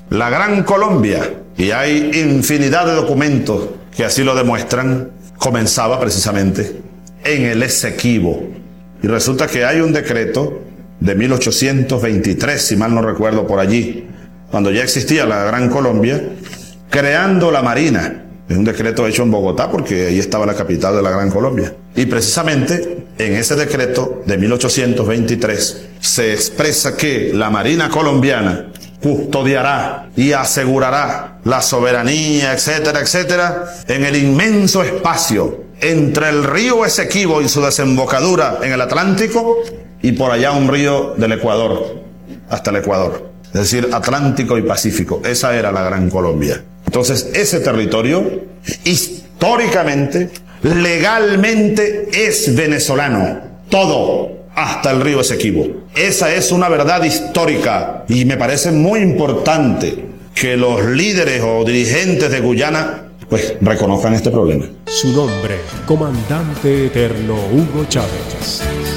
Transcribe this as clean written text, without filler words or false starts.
La Gran Colombia, y hay infinidad de documentos que así lo demuestran, comenzaba precisamente en el Esequibo. Y resulta que hay un decreto de 1823, si mal no recuerdo, por allí, cuando ya existía la Gran Colombia, creando la Marina. Es un decreto hecho en Bogotá porque ahí estaba la capital de la Gran Colombia. Y precisamente en ese decreto de 1823 se expresa que la Marina colombiana custodiará y asegurará la soberanía, etcétera, etcétera, en el inmenso espacio entre el río Esequibo y su desembocadura en el Atlántico y por allá un río del Ecuador, hasta el Ecuador. Es decir, Atlántico y Pacífico. Esa era la Gran Colombia. Entonces, ese territorio, históricamente, legalmente, es venezolano. Todo, hasta el río Esequibo. Esa es una verdad histórica y me parece muy importante que los líderes o dirigentes de Guyana, pues, reconozcan este problema. Su nombre, Comandante Eterno Hugo Chávez.